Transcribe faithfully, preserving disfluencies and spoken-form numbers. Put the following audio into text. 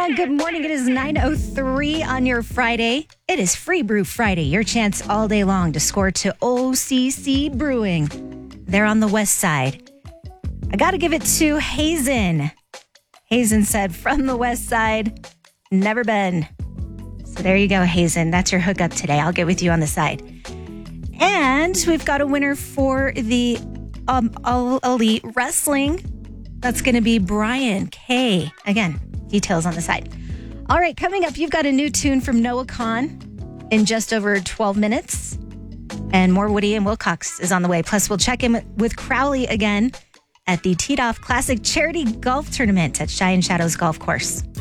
on. Good morning. It is nine oh three on your Friday. It is Free Brew Friday. Your chance all day long to score to O C C Brewing. They're on the west side. I got to give it to Hazen. Hazen said, from the west side, never been. So there you go, Hazen. That's your hookup today. I'll get with you on the side. And we've got a winner for the um, All Elite Wrestling. That's going to be Brian K. Again, details on the side. All right, coming up, you've got a new tune from Noah Kahan in just over twelve minutes. And more Woody and Wilcox is on the way. Plus, we'll check in with Crowley again at the Teed Off Classic Charity Golf Tournament at Cheyenne Shadows Golf Course.